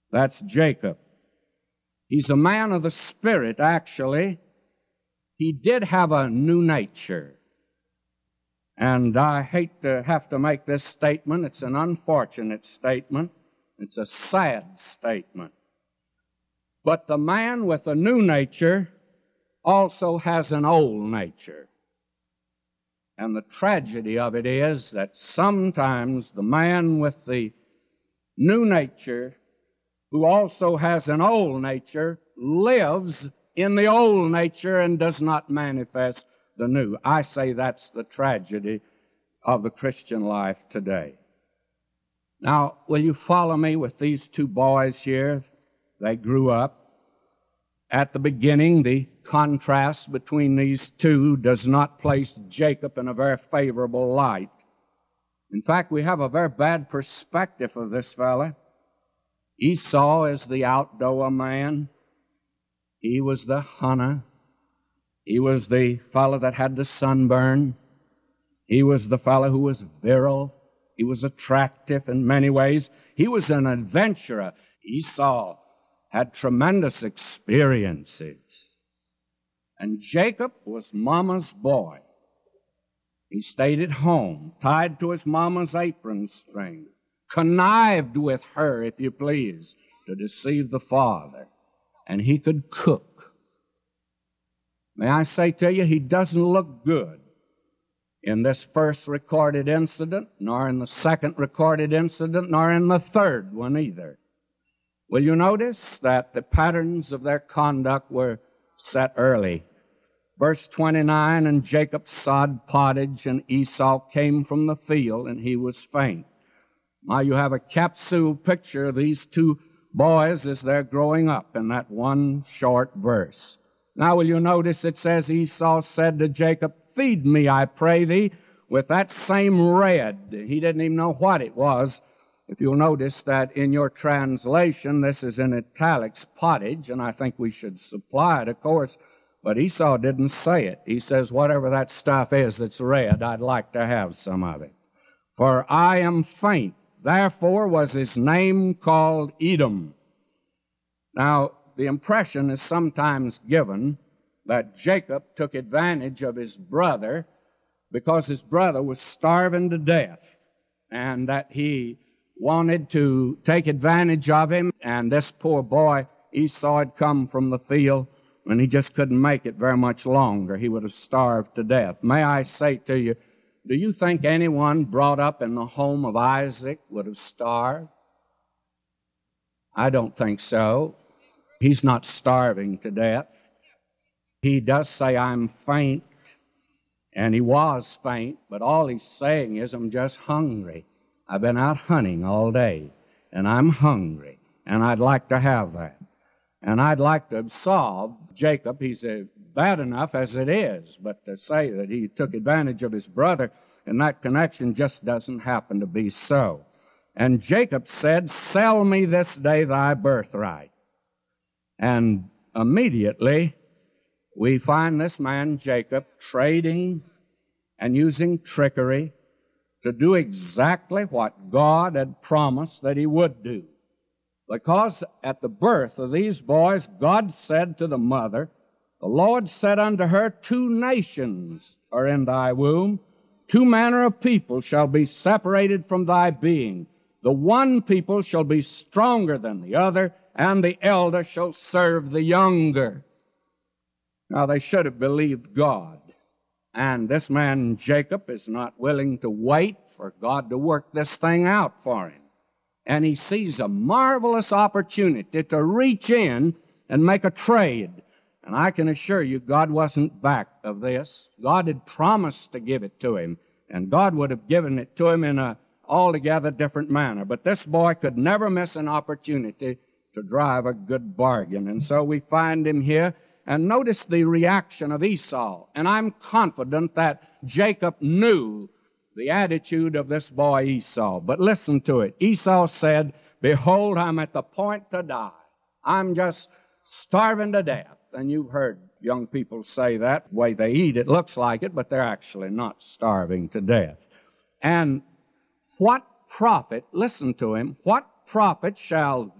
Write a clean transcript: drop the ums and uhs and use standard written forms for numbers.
That's Jacob. He's a man of the Spirit, actually. He did have a new nature. And I hate to have to make this statement. It's an unfortunate statement. It's a sad statement. But the man with a new nature also has an old nature. And the tragedy of it is that sometimes the man with the new nature, who also has an old nature, lives in the old nature and does not manifest the new. I say that's the tragedy of the Christian life today. Now, will you follow me with these two boys here? They grew up. At the beginning, the contrast between these two does not place Jacob in a very favorable light. In fact, we have a very bad perspective of this fella. Esau is the outdoor man. He was the hunter. He was the fellow that had the sunburn. He was the fellow who was virile. He was attractive in many ways. He was an adventurer. Esau had tremendous experiences. And Jacob was Mama's boy. He stayed at home, tied to his mama's apron string, connived with her, if you please, to deceive the father. And he could cook. May I say to you, he doesn't look good in this first recorded incident, nor in the second recorded incident, nor in the third one either. Will you notice that the patterns of their conduct were set early? Verse 29, and Jacob sod pottage, and Esau came from the field, and he was faint. Now you have a capsule picture of these two boys as they're growing up in that one short verse. Now will you notice it says, Esau said to Jacob, feed me, I pray thee, with that same red. He didn't even know what it was. If you'll notice that in your translation, this is in italics, pottage, and I think we should supply it, of course, but Esau didn't say it. He says, whatever that stuff is that's red, I'd like to have some of it. For I am faint. Therefore was his name called Edom. Now, the impression is sometimes given that Jacob took advantage of his brother because his brother was starving to death, and that he wanted to take advantage of him, and this poor boy, Esau, had come from the field, and he just couldn't make it very much longer. He would have starved to death. May I say to you, do you think anyone brought up in the home of Isaac would have starved? I don't think so. He's not starving to death. He does say, I'm faint, and he was faint, but all he's saying is, I'm just hungry. I've been out hunting all day, and I'm hungry, and I'd like to have that. And I'd like to absolve Jacob. He's bad enough as it is, but to say that he took advantage of his brother in that connection just doesn't happen to be so. And Jacob said, sell me this day thy birthright. And immediately we find this man Jacob trading and using trickery to do exactly what God had promised that he would do. Because at the birth of these boys, God said to the mother, the Lord said unto her, 2 nations are in thy womb, 2 manner of people shall be separated from thy being. The one people shall be stronger than the other, and the elder shall serve the younger. Now they should have believed God. And this man Jacob is not willing to wait for God to work this thing out for him. And he sees a marvelous opportunity to reach in and make a trade. And I can assure you, God wasn't back of this. God had promised to give it to him, and God would have given it to him in an altogether different manner. But this boy could never miss an opportunity to drive a good bargain. And so we find him here. And notice the reaction of Esau. And I'm confident that Jacob knew the attitude of this boy Esau. But listen to it. Esau said, behold, I'm at the point to die. I'm just starving to death. And you've heard young people say that. The way they eat, it looks like it, but they're actually not starving to death. And what profit, listen to him, what profit shall